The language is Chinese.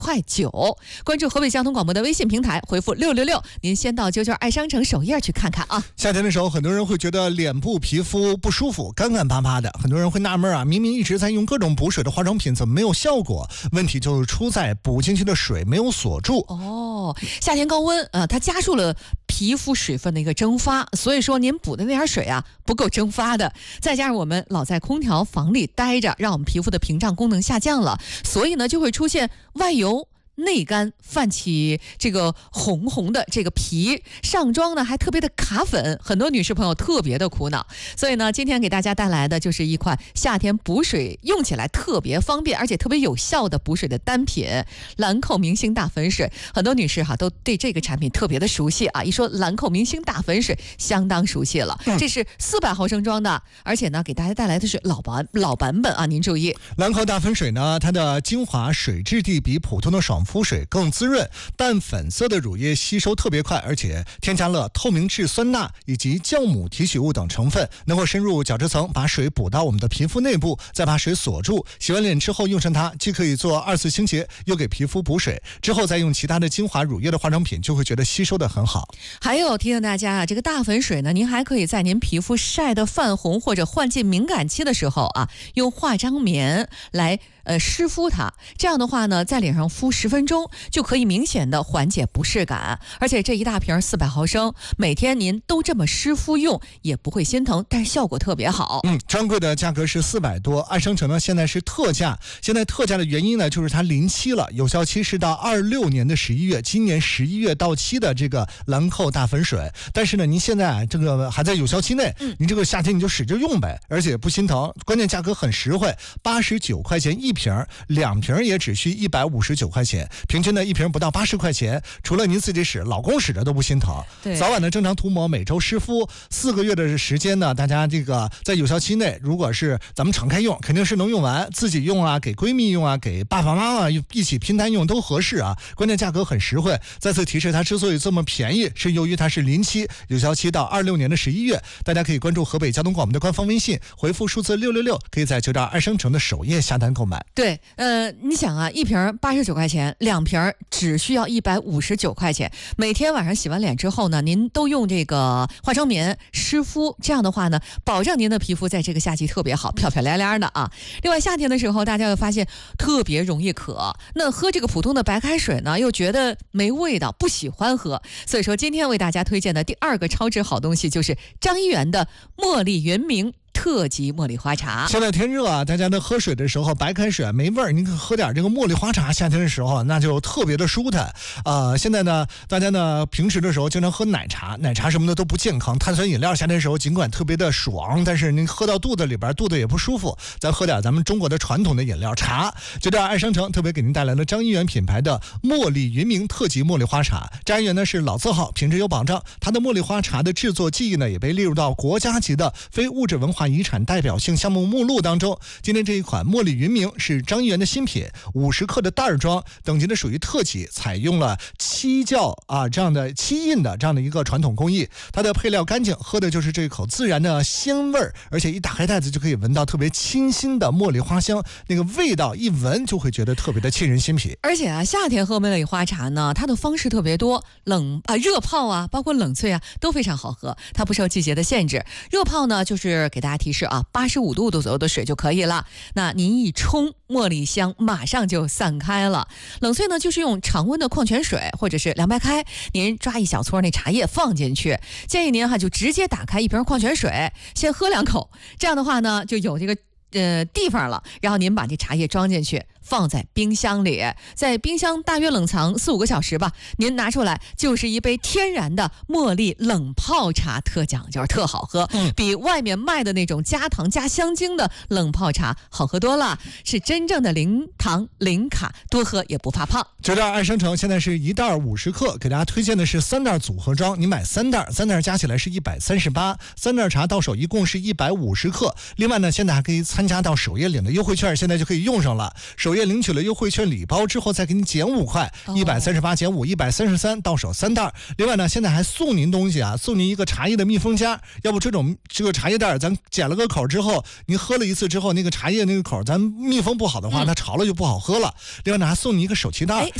块9，关注河北交通广播的微信平台，回复666，您先到99爱商城首页去看看啊。 夏天的时候，很多人会觉得脸部皮肤不舒服，干干巴巴的。很多人会纳闷啊，明明一直在用各种补水的化妆品，怎么没有效果？问题就出在补进去的水没有锁住。 夏天高温它加速了皮肤水分的一个蒸发，所以说您补的那点水啊不够蒸发的。再加上我们老在空调房里待着，让我们皮肤的屏障功能下降了，所以呢就会出现外油内干，泛起这个红红的这个皮，上妆呢还特别的卡粉，很多女士朋友特别的苦恼。所以呢今天给大家带来的就是一款夏天补水用起来特别方便而且特别有效的补水的单品，兰蔻明星大粉水。很多女士都对这个产品特别的熟悉啊，一说兰蔻明星大粉水相当熟悉了。这是400毫升装的，而且呢给大家带来的是老版本啊，您注意， 兰蔻大粉水呢，它的精华水质地比普通的爽肤水更滋润，淡粉色的乳液吸收特别快，而且添加了透明质酸钠以及酵母提取物等成分，能够深入角质层，把水补到我们的皮肤内部，再把水锁住。洗完脸之后用上它，既可以做2次清洁，又给皮肤补水，之后再用其他的精华乳液的化妆品，就会觉得吸收的很好。 还有提醒大家啊，这个大粉水呢，您还可以在您皮肤晒得泛红或者换季敏感期的时候啊，用化妆棉来湿敷它，这样的话呢，在脸上敷10分钟就可以明显的缓解不适感。而且这一大瓶400毫升，每天您都这么湿敷用也不会心疼，但是效果特别好。 专柜的价格是400多，爱商城呢现在是特价。现在特价的原因呢，就是它临期了，有效期是到26年的11月，今年11月到期的这个兰蔻大粉水。但是呢，您现在这个还在有效期内，您这个夏天你就使劲用呗，而且不心疼，关键价格很实惠，89块钱一瓶，2瓶也只需159块钱，平均呢一瓶不到80块钱，除了您自己使，老公使着都不心疼。早晚的正常涂抹，每周湿敷4个月的时间呢，大家这个在有效期内，如果是咱们敞开用，肯定是能用完，自己用啊，给闺蜜用啊，给爸爸妈妈一起拼单用都合适啊。关键价格很实惠。再次提示，它之所以这么便宜，是由于它是临期，有效期到26年的11月。大家可以关注河北交通广播的官方微信，回复数字666，可以在92爱商城的首页下单购买。 对，你想啊，一瓶89块钱，2瓶只需要159块钱。每天晚上洗完脸之后呢，您都用这个化妆棉湿敷，这样的话呢，保证您的皮肤在这个夏季特别好，漂漂亮亮的啊。另外夏天的时候，大家会发现特别容易渴，那喝这个普通的白开水呢，又觉得没味道，不喜欢喝。所以说今天为大家推荐的第2个超值好东西就是张一元的茉莉云茗特级茉莉花茶。 现在天热啊，大家呢喝水的时候白开水没味儿，您可喝点这个茉莉花茶，夏天的时候那就特别的舒坦。现在呢大家呢平时的时候经常喝奶茶什么的都不健康，碳酸饮料夏天的时候尽管特别的爽，但是您喝到肚子里边肚子也不舒服，咱喝点咱们中国的传统的饮料茶。就这样，爱商城特别给您带来了张一元品牌的茉莉云茗特级茉莉花茶。张一元呢是老字号，品质有保障，它的茉莉花茶的制作技艺呢也被列入到国家级的非物质文化遗产代表性项目目录当中。今天这一款茉莉云茗是张一元的新品，50克的袋装，等级的属于特级，采用了漆酵这样的漆印的这样的一个传统工艺。它的配料干净，喝的就是这口自然的鲜味儿，而且一打开袋子就可以闻到特别清新的茉莉花香，那个味道一闻就会觉得特别的沁人心脾。 而且夏天喝茉莉花茶呢，它的方式特别多，热泡包括冷萃都非常好喝，它不受季节的限制。热泡呢就是给大家提示85度左右的水就可以了，那您一冲，茉莉香马上就散开了。冷萃呢就是用常温的矿泉水或者是凉白开，您抓一小撮那茶叶放进去，建议您就直接打开一瓶矿泉水，先喝2口，这样的话呢就有这个地方了，然后您把这茶叶装进去，放在冰箱里，在冰箱大约冷藏4-5个小时吧，您拿出来就是一杯天然的茉莉冷泡茶，特讲究，特好喝，比外面卖的那种加糖加香精的冷泡茶好喝多了，是真正的零糖零卡，多喝也不怕胖。 这袋爱商城现在是1袋50克，给大家推荐的是3袋组合装，你买3袋加起来是138，3袋茶到手一共是150克。另外呢，现在还可以参加到首页领的优惠券，现在就可以用上了。首首页领取了优惠券礼包之后，再给你减5块，138减5，133，到手3袋。另外呢，现在还送您东西啊，送您一个茶叶的密封夹。要不这个茶叶袋，咱剪了个口之后，您喝了一次之后，那个茶叶那个口咱密封不好的话，它潮了就不好喝了。另外呢，还送你一个手提袋。